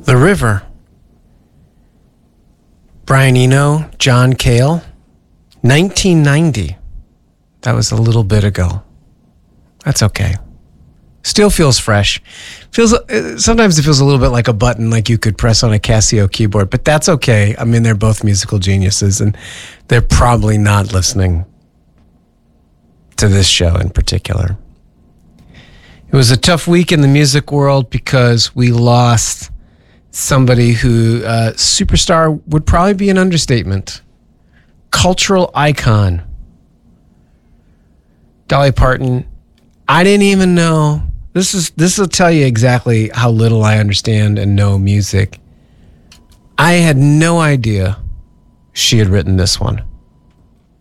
The River. Brian Eno, John Cale, 1990. That was a little bit ago. That's okay. Still feels fresh. Sometimes it feels a little bit like a button like you could press on a Casio keyboard, but that's okay. I mean, they're both musical geniuses, and they're probably not listening to this show in particular. It was a tough week in the music world because we lost somebody who, superstar would probably be an understatement. Cultural icon. Dolly Parton. I didn't even know. This will tell you exactly how little I understand and know music. I had no idea she had written this one.